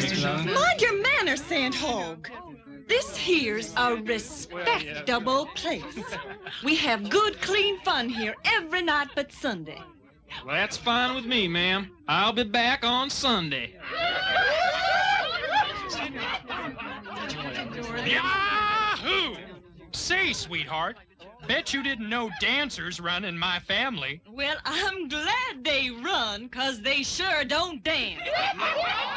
Mind your manners, Sandhog. This here's a respectable place. We have good, clean fun here every night but Sunday. Well, that's fine with me, ma'am. I'll be back on Sunday. Yahoo! Say, sweetheart, bet you didn't know dancers run in my family. Well, I'm glad they run, 'cause they sure don't dance.